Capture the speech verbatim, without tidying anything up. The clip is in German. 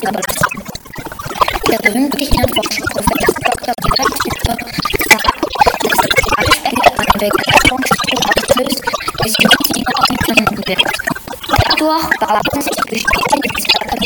Der berühmte Hirnforscher Professor Doktor Gerhard Hütter sagt, dass der Spektrum eine Begeisterungsstrom auslöst, bis die Tiere auf den Planeten wirkt. Dadurch bauen sich bestimmte Netzwerke